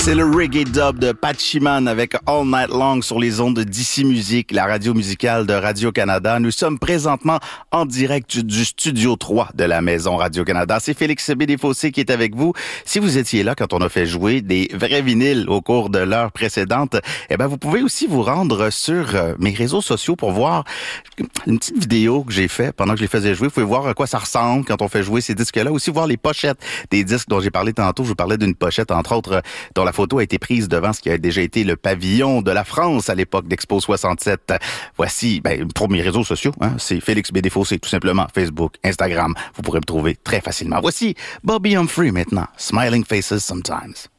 C'est le reggae dub de Patchiman avec All Night Long sur les ondes de DC Musique, la radio musicale de Radio-Canada. Nous sommes présentement en direct du Studio 3 de la Maison Radio-Canada. C'est Félix Bédéfossé qui est avec vous. Si vous étiez là quand on a fait jouer des vrais vinyles au cours de l'heure précédente, vous pouvez aussi vous rendre sur mes réseaux sociaux pour voir une petite vidéo que j'ai fait pendant que je les faisais jouer. Vous pouvez voir à quoi ça ressemble quand on fait jouer ces disques-là. Aussi voir les pochettes des disques dont j'ai parlé tantôt. Je vous parlais d'une pochette, entre autres, dont la photo a été prise devant ce qui a déjà été le pavillon de la France à l'époque d'Expo 67. Voici, pour mes réseaux sociaux, c'est Félix Bédéfossé, tout simplement, Facebook, Instagram. Vous pourrez me trouver très facilement. Voici Bobby Humphrey maintenant, Smiling Faces Sometimes.